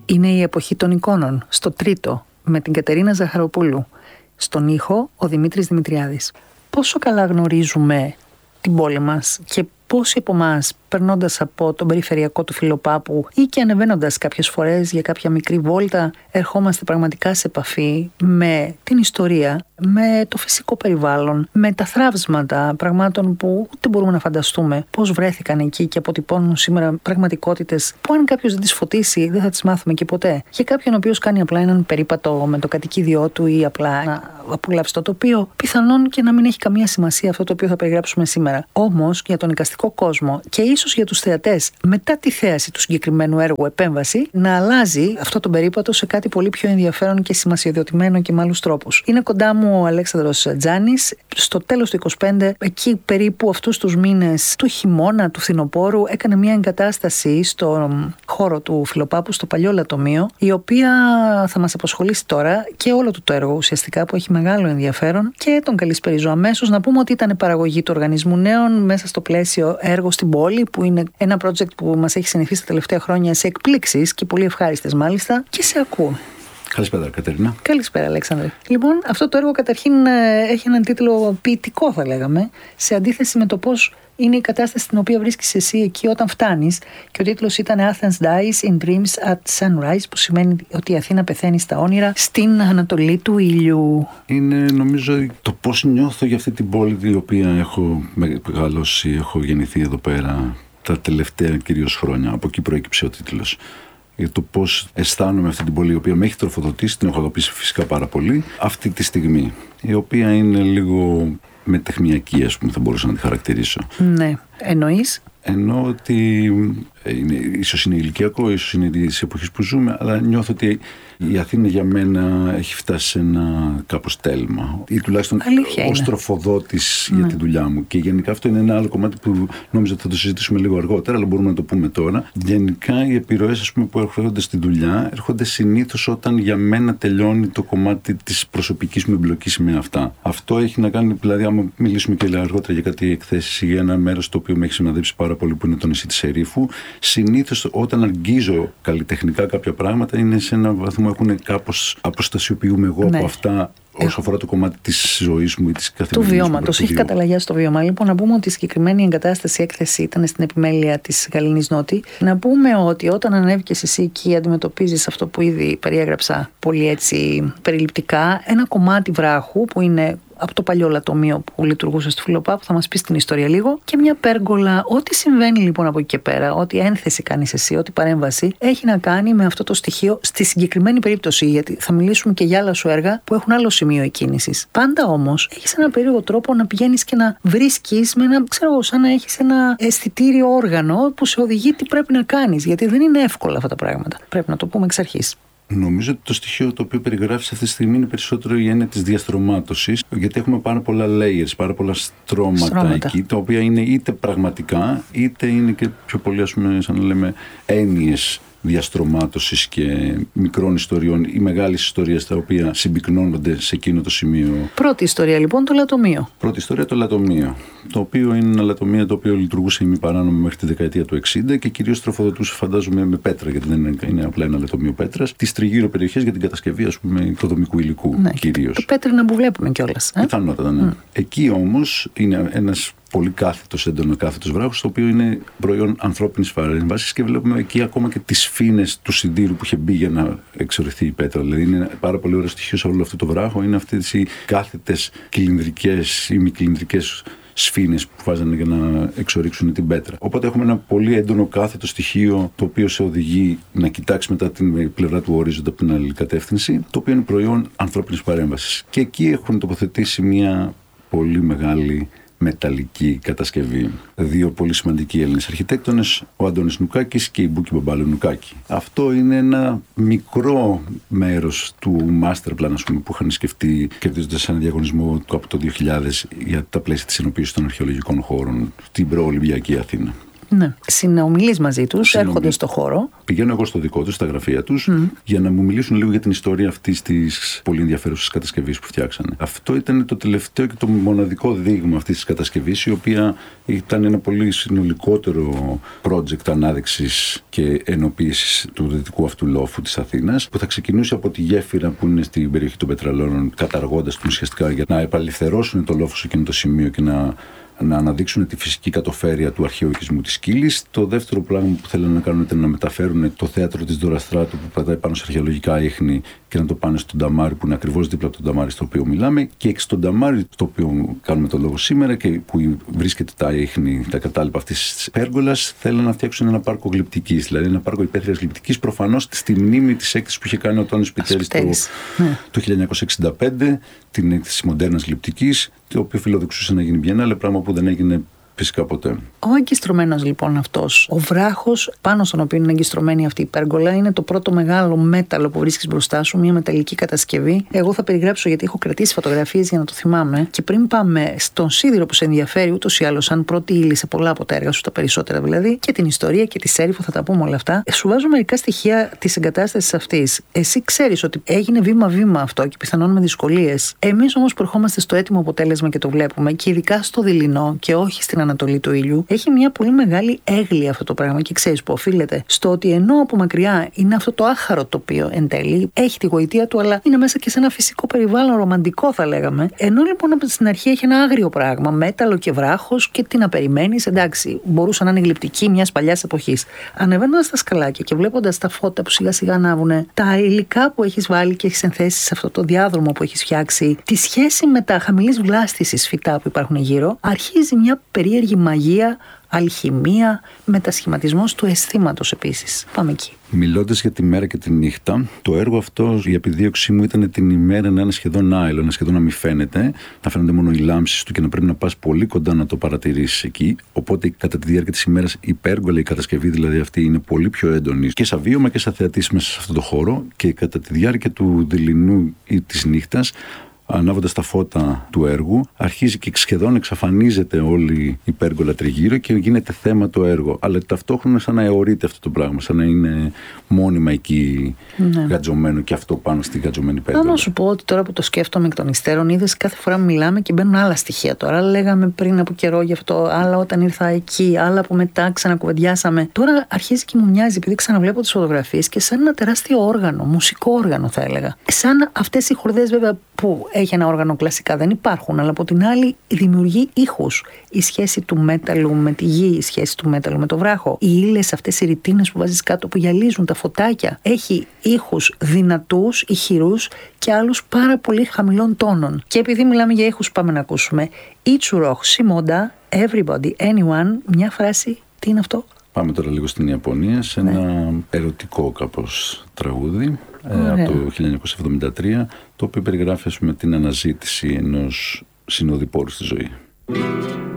Είναι η εποχή των εικόνων, στο τρίτο, με την Κατερίνα Ζαχαροπούλου. Στον ήχο, ο Δημήτρης Δημητριάδης. Πόσο καλά γνωρίζουμε την πόλη μας και πόσοι από εμάς, περνώντας από τον περιφερειακό του Φιλοπάπου ή και ανεβαίνοντας κάποιες φορές για κάποια μικρή βόλτα, ερχόμαστε πραγματικά σε επαφή με την ιστορία, με το φυσικό περιβάλλον, με τα θραύσματα πραγμάτων που ούτε μπορούμε να φανταστούμε πώς βρέθηκαν εκεί και αποτυπώνουν σήμερα πραγματικότητες που αν κάποιος δεν τις φωτίσει δεν θα τις μάθουμε και ποτέ. Για κάποιον ο οποίος κάνει απλά έναν περίπατο με το κατοικίδιό του ή απλά να απολαύσει το τοπίο, πιθανόν και να μην έχει καμία σημασία αυτό το οποίο θα περιγράψουμε σήμερα. Όμως για τον εικαστικό κόσμο και ίσως για τους θεατές, μετά τη θέαση του συγκεκριμένου έργου επέμβαση, να αλλάζει αυτό το περίπατο σε κάτι πολύ πιο ενδιαφέρον και σημασιοδιοτημένο και με άλλους τρόπους. Είναι κοντά μου ο Αλέξανδρος Τζάνης. Στο τέλος του 25, εκεί περίπου αυτούς τους μήνες του χειμώνα, του φθινοπόρου, έκανε μια εγκατάσταση στο χώρο του Φιλοπάπου, στο παλιό λατομείο, η οποία θα μας απασχολήσει τώρα και όλο του το έργο ουσιαστικά, που έχει μεγάλο ενδιαφέρον, και τον καλησπερίζω αμέσως. Να πούμε ότι ήταν παραγωγή του Οργανισμού Νέων μέσα στο πλαίσιο Έργο στην Πόλη, που είναι ένα project που μας έχει συνηθίσει τα τελευταία χρόνια σε εκπλήξεις και πολύ ευχάριστες μάλιστα, και σε ακούω. Καλησπέρα, Κατερίνα. Καλησπέρα, Αλέξανδρε. Λοιπόν, αυτό το έργο καταρχήν έχει έναν τίτλο ποιητικό, θα λέγαμε, σε αντίθεση με το πώς είναι η κατάσταση στην οποία βρίσκεσαι εσύ εκεί όταν φτάνεις. Και ο τίτλος ήταν Athens dies in dreams at sunrise, που σημαίνει ότι η Αθήνα πεθαίνει στα όνειρα στην ανατολή του ήλιου. Είναι, νομίζω, το πώς νιώθω για αυτή την πόλη, η οποία έχω μεγαλώσει, έχω γεννηθεί εδώ πέρα τα τελευταία κυρίως χρόνια. Από εκεί προέκυψε ο τίτλος. Για το πώς αισθάνομαι αυτή την πόλη, η οποία με έχει τροφοδοτήσει, την έχω αγαπήσει φυσικά πάρα πολύ, αυτή τη στιγμή, η οποία είναι λίγο μετεχνιακή, ας πούμε, θα μπορούσα να τη χαρακτηρίσω. Ναι, εννοείς? Εννοώ ότι ίσως είναι ηλικιακό, ίσως είναι της εποχής που ζούμε, αλλά νιώθω ότι η Αθήνα για μένα έχει φτάσει σε ένα κάπως τέλμα, ή τουλάχιστον ως τροφοδότης για τη δουλειά μου. Και γενικά αυτό είναι ένα άλλο κομμάτι που νόμιζα ότι θα το συζητήσουμε λίγο αργότερα, αλλά μπορούμε να το πούμε τώρα. Γενικά οι επιρροές, ας πούμε, που έρχονται στη δουλειά έρχονται συνήθως όταν για μένα τελειώνει το κομμάτι της προσωπικής μου εμπλοκής με αυτά. Αυτό έχει να κάνει, δηλαδή, άμα μιλήσουμε και αργότερα για κάτι εκθέσεις ή για ένα μέρος το οποίο με έχει συναντήσει πάρα πολύ, που είναι το νησί της Ερήφου, συνήθως όταν αγγίζω καλλιτεχνικά κάποια πράγματα είναι σε ένα βαθμό έχουν κάπως αποστασιοποιούμε εγώ από αυτά όσο αφορά το κομμάτι της ζωής μου ή της καθημερινής μου. Του βιώματος. Έχει καταλαγιάσει το βίωμα. Λοιπόν, να πούμε ότι η συγκεκριμένη εγκατάσταση έκθεση ήταν στην επιμέλεια της Γαληνής Νότη. Να πούμε ότι όταν ανέβηκες εσύ εκεί, αντιμετωπίζεις αυτό που ήδη περιέγραψα πολύ έτσι περιληπτικά, ένα κομμάτι βράχου που είναι από το παλιό λατομείο που λειτουργούσε στο Φιλοπάπου, θα μας πεις την ιστορία λίγο, και μια πέργολα. Ό,τι συμβαίνει λοιπόν από εκεί και πέρα, ό,τι ένθεση κάνεις εσύ, ό,τι παρέμβαση, έχει να κάνει με αυτό το στοιχείο στη συγκεκριμένη περίπτωση, γιατί θα μιλήσουμε και για άλλα σου έργα που έχουν άλλο σημείο εκκίνησης. Πάντα όμως έχεις ένα περίεργο τρόπο να πηγαίνεις και να βρίσκεις με ένα, ξέρω, σαν να έχεις ένα αισθητήριο όργανο που σε οδηγεί τι πρέπει να κάνεις, γιατί δεν είναι εύκολα αυτά τα πράγματα. Πρέπει να το πούμε εξ αρχής. Νομίζω ότι το στοιχείο το οποίο περιγράφεις αυτή τη στιγμή είναι περισσότερο η έννοια της διαστρωμάτωσης, γιατί έχουμε πάρα πολλά layers, πάρα πολλά στρώματα εκεί, τα οποία είναι είτε πραγματικά, είτε είναι και πιο πολύ, ας πούμε, σαν να λέμε, έννοιες διαστρωμάτωσης και μικρών ιστοριών ή μεγάλες ιστορίες, τα οποία συμπυκνώνονται σε εκείνο το σημείο. Πρώτη ιστορία λοιπόν, το λατομείο. Πρώτη ιστορία, το λατομείο. Το οποίο είναι ένα λατομείο το οποίο λειτουργούσε ημιπαράνομα μέχρι τη δεκαετία του 60 και κυρίως τροφοδοτούσε, φαντάζομαι, με πέτρα, γιατί δεν είναι απλά ένα λατομείο πέτρας, τις τριγύρω περιοχές για την κατασκευή, ας πούμε, οικοδομικού υλικού, ναι, κυρίως. Το πέτρινα που βλέπουμε κιόλας. Πιθανότατα, ναι. Εκεί όμως είναι ένας πολύ κάθετος, έντονο κάθετος βράχος, το οποίο είναι προϊόν ανθρώπινης παρέμβασης, και βλέπουμε εκεί ακόμα και τις φήνες του σιδήρου που είχε μπει για να εξορυθεί η πέτρα. Δηλαδή είναι πάρα πολύ ωραίο στοιχείο σε όλο αυτό το βράχο, είναι αυτές οι κάθετες κυλινδρικές ή μη κυλινδρικές σφήνες που βάζανε για να εξορίξουν την πέτρα. Οπότε έχουμε ένα πολύ έντονο κάθετο στοιχείο, το οποίο σε οδηγεί να κοιτάξει μετά την πλευρά του ορίζοντα από την άλλη κατεύθυνση, το οποίο είναι προϊόν ανθρώπινης παρέμβασης. Και εκεί έχουν τοποθετήσει μια πολύ μεγάλη μεταλλική κατασκευή. Δύο πολύ σημαντικοί Έλληνες αρχιτέκτονες, ο Αντώνης Νουκάκης και η Μπούκη Μπαμπάλου Νουκάκη. Αυτό είναι ένα μικρό μέρος του master plan, ας πούμε, που είχαν σκεφτεί κερδίζοντας ένα διαγωνισμό από το 2000 για τα πλαίσια της ενοποίησης των αρχαιολογικών χώρων στην προολυμπιακή Αθήνα. Ναι. Συνομιλείς μαζί τους, έρχονται στο χώρο. Πηγαίνω εγώ στο δικό τους, στα γραφεία τους, για να μου μιλήσουν λίγο για την ιστορία αυτής της πολύ ενδιαφέρουσας κατασκευής που φτιάξανε. Αυτό ήταν το τελευταίο και το μοναδικό δείγμα αυτής της κατασκευής, η οποία ήταν ένα πολύ συνολικότερο project ανάδειξης και ενοποίησης του δυτικού αυτού λόφου της Αθήνας, που θα ξεκινούσε από τη γέφυρα που είναι στην περιοχή των Πετραλώνων, καταργώντας τον ουσιαστικά για να επαληθερώσουν το λόφο σε εκείνο το σημείο και να αναδείξουν τη φυσική κατοφέρεια του αρχαίου οικισμού της Κύλης. Το δεύτερο πράγμα που θέλουν να κάνουν ήταν να μεταφέρουν το θέατρο της Δωραστράτου που πατάει πάνω σε αρχαιολογικά ίχνη και να το πάνε στον Νταμάρι, που είναι ακριβώς δίπλα από τον Νταμάρι στο οποίο μιλάμε, και στον Νταμάρι, στο οποίο κάνουμε τον λόγο σήμερα και που βρίσκεται τα ίχνη, τα κατάλοιπα αυτής της πέργολας, θέλουν να φτιάξουν ένα πάρκο γλυπτικής, δηλαδή ένα πάρκο υπαίθριας γλυπτικής, προφανώς στη μνήμη της έκθεσης που είχε κάνει ο Τόνης Πιτέρης το 1965, την έκθεση μοντέρνας γλυπτικής, το οποίο φιλοδοξούσε να γίνει Biennale, πράγμα που δεν έγινε φυσικά ποτέ. Ο εγκιστρωμένος λοιπόν αυτός, ο βράχος πάνω στον οποίο είναι εγκιστρωμένη αυτή η πέργολα, είναι το πρώτο μεγάλο μέταλλο που βρίσκεις μπροστά σου, μια μεταλλική κατασκευή. Εγώ θα περιγράψω γιατί έχω κρατήσει φωτογραφίες για να το θυμάμαι. Και πριν πάμε στον σίδηρο που σε ενδιαφέρει ούτως ή άλλως, σαν πρώτη ύλη σε πολλά από τα έργα σου, τα περισσότερα δηλαδή, και την ιστορία και τη Σέριφο, θα τα πούμε όλα αυτά. Σου βάζω μερικά στοιχεία της εγκατάστασης αυτής. Εσύ ξέρεις ότι έγινε βήμα-βήμα αυτό και πιθανόν με δυσκολίες. Εμείς όμως που ερχόμαστε στο έτοιμο αποτέλεσμα και το βλέπουμε, και ειδικά στο δειλινό και όχι στην ανατολή του ήλιου, έχει μια πολύ μεγάλη έγλη αυτό το πράγμα. Και ξέρεις που οφείλεται? Στο ότι ενώ από μακριά είναι αυτό το άχαρο τοπίο εν τέλει, έχει τη γοητεία του, αλλά είναι μέσα και σε ένα φυσικό περιβάλλον, ρομαντικό θα λέγαμε. Ενώ λοιπόν από στην αρχή έχει ένα άγριο πράγμα, μέταλλο και βράχος, και τι να περιμένεις, εντάξει, μπορούσε να είναι γλυπτική μια παλιά εποχή. Ανεβαίνοντας τα σκαλάκια και βλέποντας τα φώτα που σιγά σιγά ανάβουν, τα υλικά που έχεις βάλει και έχεις ενθέσει σε αυτό το διάδρομο που έχεις φτιάξει, τη σχέση με τα χαμηλής βλάστησης φυτά που υπάρχουν γύρω, αρχίζει μια περίεργη μαγεία, αλχημία, μετασχηματισμός του αισθήματος επίσης. Πάμε εκεί. Μιλώντας για τη μέρα και τη νύχτα, το έργο αυτό, η επιδίωξή μου ήταν την ημέρα να είναι σχεδόν άειλο, να σχεδόν να μην φαίνεται, να φαίνονται μόνο οι λάμψεις του και να πρέπει να πας πολύ κοντά να το παρατηρήσεις εκεί. Οπότε κατά τη διάρκεια της ημέρας η πέργολα, η κατασκευή δηλαδή αυτή, είναι πολύ πιο έντονη και σαν βίωμα και σαν θεατής μέσα σε αυτό το χώρο, και κατά τη διάρκεια του δειλινού ή της νύχτας, ανάβοντας τα φώτα του έργου, αρχίζει και σχεδόν εξαφανίζεται όλη η πέργολα τριγύρω και γίνεται θέμα το έργο. Αλλά ταυτόχρονα σαν να αιωρείται αυτό το πράγμα, σαν να είναι μόνιμα εκεί γατζωμένο και αυτό πάνω στη γατζωμένη πέργολα. Να σου πω ότι τώρα που το σκέφτομαι εκ των υστέρων, είδες κάθε φορά μιλάμε και μπαίνουν άλλα στοιχεία τώρα. Λέγαμε πριν από καιρό γι' αυτό, άλλα όταν ήρθα εκεί, άλλα που μετά ξανακουβεντιάσαμε. Τώρα αρχίζει και μου μοιάζει, επειδή ξαναβλέπω τις φωτογραφίες, και σαν ένα τεράστιο όργανο, μουσικό όργανο θα έλεγα. Σαν αυτές οι χορδές βέβαια που έχει ένα όργανο κλασικά δεν υπάρχουν, αλλά από την άλλη δημιουργεί ήχους. Η σχέση του μέταλλου με τη γη, η σχέση του μέταλλου με το βράχο, οι ύλες αυτές οι ρητίνες που βάζεις κάτω που γυαλίζουν τα φωτάκια. Έχει ήχους δυνατούς, ηχηρούς και άλλους πάρα πολύ χαμηλών τόνων. Και επειδή μιλάμε για ήχους, πάμε να ακούσουμε Ichurō Shimoda, Everybody, Anyone. Μια φράση, τι είναι αυτό? Πάμε τώρα λίγο στην Ιαπωνία, σε ένα ερωτικό κάπως τραγούδι από το 1973, το οποίο περιγράφει την αναζήτηση ενός συνοδοιπόρου στη ζωή.